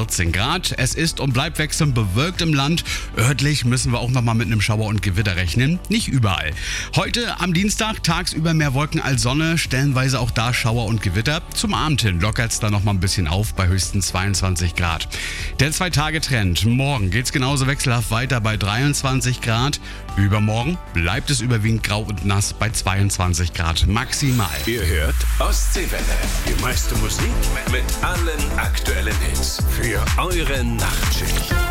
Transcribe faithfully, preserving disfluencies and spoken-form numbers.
vierzehn Grad. Es ist und bleibt wechselnd bewölkt im Land. Örtlich müssen wir auch nochmal mit einem Schauer und Gewitter rechnen. Nicht überall. Heute am Dienstag tagsüber mehr Wolken als Sonne, stellenweise auch da Schauer und Gewitter. Zum Abend hin lockert es dann nochmal ein bisschen auf bei höchstens zweiundzwanzig Grad. Der Zwei-Tage-Trend. Morgen geht's genauso wechselhaft weiter bei dreiundzwanzig Grad. Übermorgen bleibt es überwiegend grau und nass bei zweiundzwanzig Grad maximal. Ihr hört Ostseewelle. Die meiste Musik mit allen aktuellen Hits für eure Nachtschicht.